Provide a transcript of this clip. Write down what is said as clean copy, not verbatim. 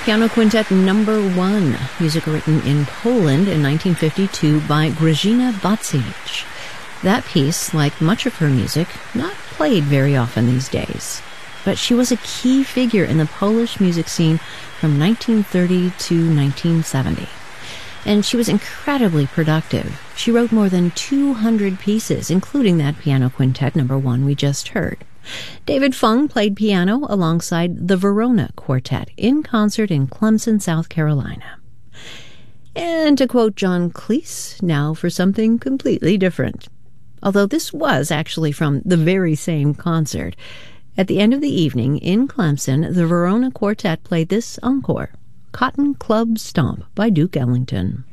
Piano Quintet number 1, music written in Poland in 1952 by Grażyna Bacewicz. That piece, like much of her music, not played very often these days. But she was a key figure in the Polish music scene from 1930 to 1970. And she was incredibly productive. She wrote more than 200 pieces, including that Piano Quintet number 1 we just heard. David Fung played piano alongside the Verona Quartet in concert in Clemson, South Carolina. And to quote John Cleese, now for something completely different. Although this was actually from the very same concert. At the end of the evening in Clemson, the Verona Quartet played this encore, Cotton Club Stomp by Duke Ellington.